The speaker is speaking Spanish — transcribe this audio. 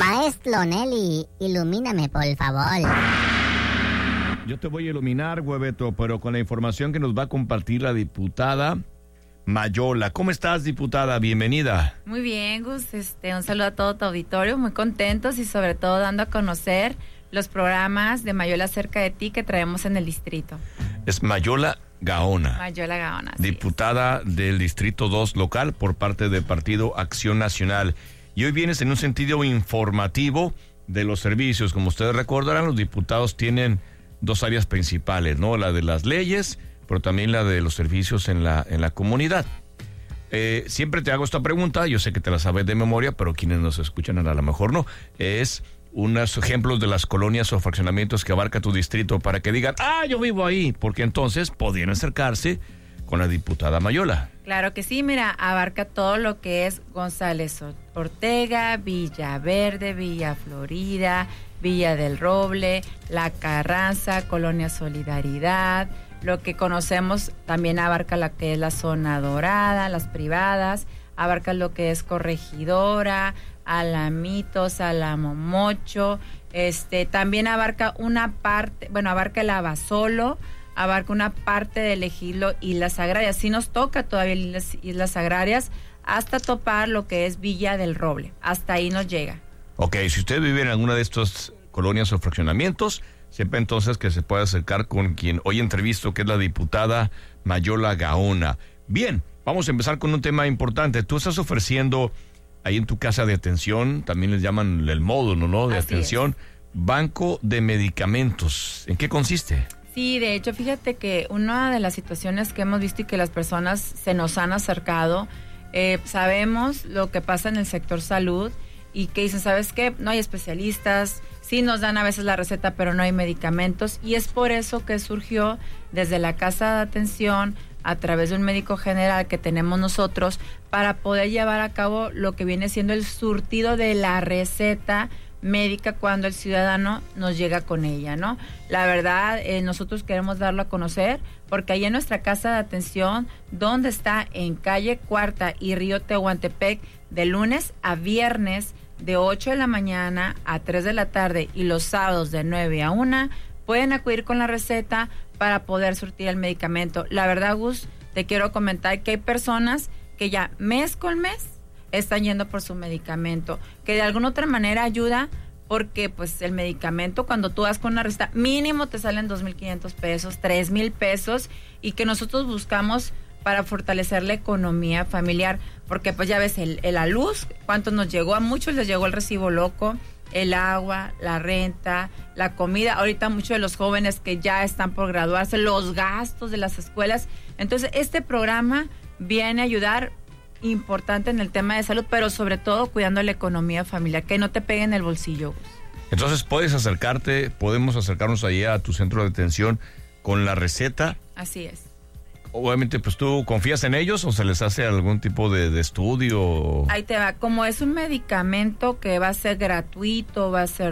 Maestro Nelly, ilumíname, por favor. Yo te voy a iluminar, Hueveto, pero con la información que nos va a compartir la diputada Mayola. ¿Cómo estás, diputada? Bienvenida. Muy bien, Gus. Un saludo a todo tu auditorio. Muy contentos y sobre todo dando a conocer los programas de Mayola Cerca de Ti que traemos en el distrito. Es Mayola Gaona. Mayola Gaona. Diputada del Distrito 2 local por parte del Partido Acción Nacional. Y hoy vienes en un sentido informativo de los servicios. Como ustedes recordarán, los diputados tienen dos áreas principales, ¿no? La de las leyes, pero también la de los servicios en la comunidad. Siempre te hago esta pregunta, yo sé que te la sabes de memoria, pero quienes nos escuchan a lo mejor no. Es unos ejemplos de las colonias o fraccionamientos que abarca tu distrito para que digan, yo vivo ahí, porque entonces podrían acercarse con la diputada Mayola. Claro que sí, mira, abarca todo lo que es González Ortega, Villa Verde, Villa Florida, Villa del Roble, La Carranza, Colonia Solidaridad. Lo que conocemos también abarca la que es la zona dorada, las privadas, abarca lo que es Corregidora, Alamitos, Alamomocho, también abarca una parte, abarca el Abasolo, abarca una parte del ejido Islas Agrarias. Sí nos toca todavía Islas Agrarias hasta topar lo que es Villa del Roble, hasta ahí nos llega. Ok, si usted vive en alguna de estas colonias o fraccionamientos, sepa entonces que se puede acercar con quien hoy entrevisto, que es la diputada Mayola Gaona. Bien, vamos a empezar con un tema importante. Tú estás ofreciendo ahí en tu casa de atención, también les llaman el módulo, ¿no? De atención, banco de medicamentos. ¿En qué consiste? Sí, de hecho, fíjate que una de las situaciones que hemos visto y que las personas se nos han acercado, sabemos lo que pasa en el sector salud y que dicen, ¿sabes qué? No hay especialistas, sí nos dan a veces la receta, pero no hay medicamentos, y es por eso que surgió desde la casa de atención, a través de un médico general que tenemos nosotros, para poder llevar a cabo lo que viene siendo el surtido de la receta médica cuando el ciudadano nos llega con ella, ¿no? La verdad, nosotros queremos darlo a conocer, porque ahí en nuestra casa de atención, donde está en calle Cuarta y Río Tehuantepec, de lunes a viernes, de 8 de la mañana a 3 de la tarde, y los sábados de 9 a 1, pueden acudir con la receta para poder surtir el medicamento. La verdad, Gus, te quiero comentar que hay personas que ya mes con mes están yendo por su medicamento, que de alguna otra manera ayuda, porque pues el medicamento, cuando tú vas con una receta, mínimo te salen 2,500 pesos, 3,000 pesos, y que nosotros buscamos para fortalecer la economía familiar, porque pues ya ves, la luz, ¿cuánto nos llegó? A muchos les llegó el recibo loco, el agua, la renta, la comida. Ahorita muchos de los jóvenes que ya están por graduarse, los gastos de las escuelas. Entonces, este programa viene a ayudar importante en el tema de salud, pero sobre todo cuidando la economía familiar, que no te pegue en el bolsillo. Entonces, podemos acercarnos ahí a tu centro de atención con la receta. Así es. Obviamente, pues tú confías en ellos o se les hace algún tipo de estudio. Ahí te va. Como es un medicamento que va a ser gratuito, va a ser